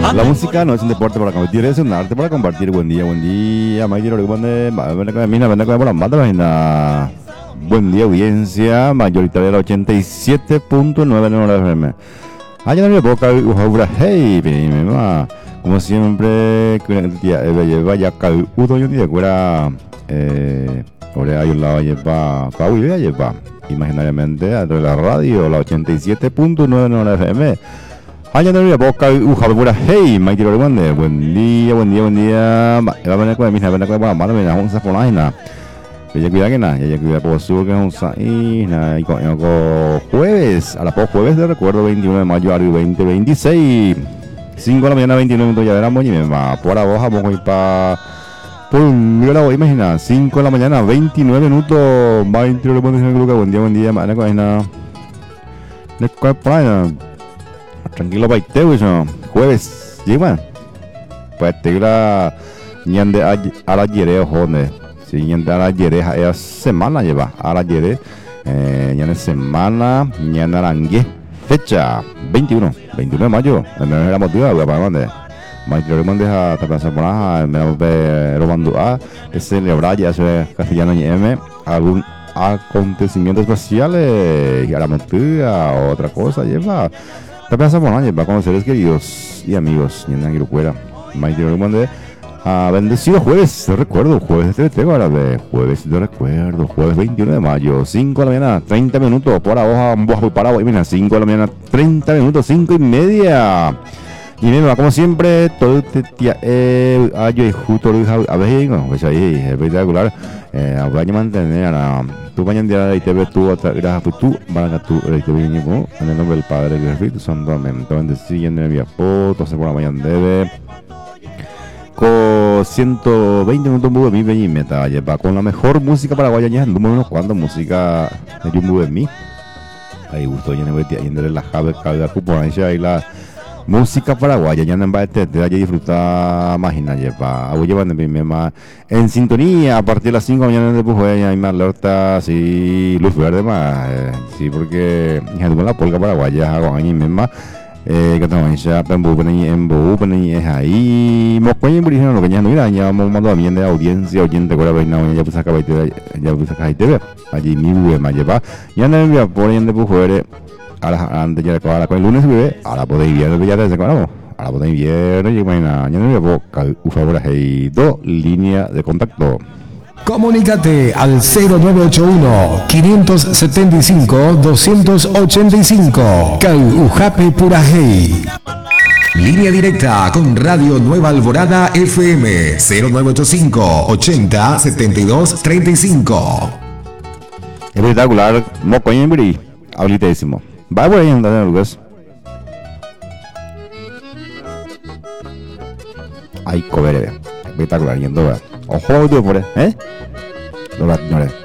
La música no es un deporte para competir, es un arte para compartir. Buen día, Maitiro. Buen día, audiencia mayoritaria de la 87.9 en hora FM. Allá en la boca, hey, como siempre, vaya udo yo día fuera, ahora hay un lado lleva, lleva, imaginariamente, a la radio, la 87.9 en hora FM. Allá en la boca, fuera, hey, Maitiro, buen día. Va a venir con mi hija, ven a comer, vamos a un saponaina. Ya cuida por su que es un saína y con jueves, a la poco jueves de recuerdo 21 de mayo al 2026, 5 de la mañana 29 minutos ya verán y me va por la hoja vamos a ir para por un la voy a imaginar 5 de la mañana 29 minutos 20 buen día mana con ina tranquilo baiteo eso jueves lleva pues te la ñande a la yereo jone siguiente a la yere es semana lleva a la yere ya en semana ya narangue fecha 21 de mayo me la motiva para dónde Maestro me deja tapar por me ve robando a celebrar ya se castellano y m algún acontecimiento especial y a la motiva otra cosa lleva tapar por lleva con seres queridos y amigos y en la quiero Maestro me bendecido jueves de recuerdo, jueves de jueves de recuerdo, jueves 21 de mayo, 5 de la mañana, 30 minutos, por ahora, voy parado, y mira, 5 de la mañana, 30 minutos, 5 y media. Y mira, como siempre, todo este día, yo y justo a ver, pues ahí, espectacular, voy a mantener a la, tú mañana y te ves tú, gracias, tú, van a tú, te vienes, en el nombre del Padre, del Espíritu Santo, amén, bendecido, en mi foto, se por la mañana debe. Con 120 minutos muy de mi y meta lleva con la mejor música paraguaya ya número unos cuantos música de un de mí ahí gusto ya no voy a ir la jave cada cupón y la música paraguaya ya no va a tener ya disfrutar máquina lleva voy llevando mi mamá en sintonía a partir de las 5 de la mañana de Pujoya ya hay más alerta sí luz verde más sí porque ya con la polca paraguaya hago años misma que también se ha es ahí mocoño en origen lo que ya no mira ya vamos mandando bien de audiencia oyente con la vaina ya pues acaba ya pues acá TV allí mi bebé me lleva ya no envía por ahí de Pujuere a la antes ya con el lunes bebé a la podéis viernes ya desde cuando a la podéis viernes y mañana ya no envía por favor hay dos líneas de contacto. Comunícate al 0981-575-285. Caujape Purajey. Línea directa con Radio Nueva Alborada FM 0985 80 72 35. Espectacular, mocoñembri, ahoritísimo. Va por ahí andando Lucas. Ay, coberé. Espectacular, yendo a ojo, tío, por ahí, ¿eh? Lo va a ignorar.